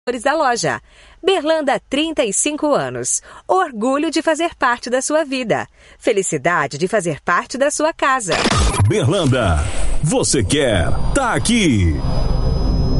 da loja. Berlanda, 35 anos. Orgulho de fazer parte da sua vida. Felicidade de fazer parte da sua casa. Berlanda, você quer, tá aqui.